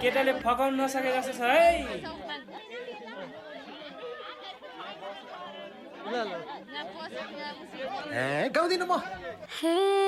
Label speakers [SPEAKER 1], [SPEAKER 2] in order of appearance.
[SPEAKER 1] केटाले फकाउन नसके जस्तो छ है
[SPEAKER 2] गाउँदिनु म